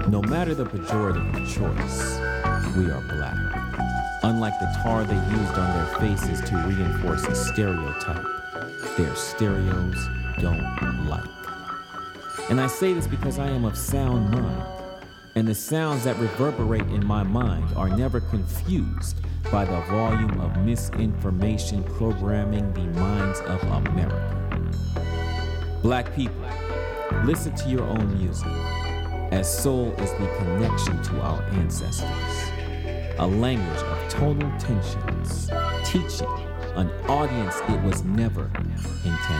No matter the pejorative choice, we are black. Unlike the tar they used on their faces to reinforce a stereotype, their stereos don't like. And I say this because I am of sound mind, and the sounds that reverberate in my mind are never confused by the volume of misinformation programming the minds of America. Black people, listen to your own music, as soul is the connection to our ancestors, a language of tonal tensions, teaching an audience it was never intended.